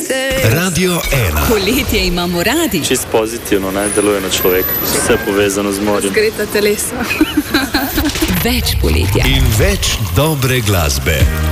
Radio 1. Poletje imamo radi. Čist pozitivno, ne, deluje na človeka. Vse povezano z morjem. Zgreta telesa. Več poletja. In več dobre glasbe.